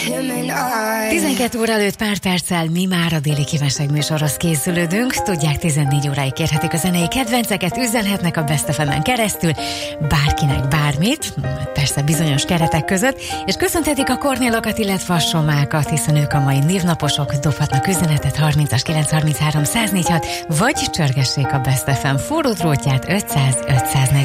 12 óra előtt pár perccel mi már a déli kívánság műsorhoz készülődünk. Tudják, 14 óráig kérhetik a zenei kedvenceket, üzenhetnek a Best FM-en keresztül, bárkinek bármit, persze bizonyos keretek között, és köszönhetik a kornélokat, illetve a somákat, hiszen ők a mai névnaposok, dobhatnak üzenetet 30-as 933 104 6, vagy csörgessék a Best FM forró drótját 500 540.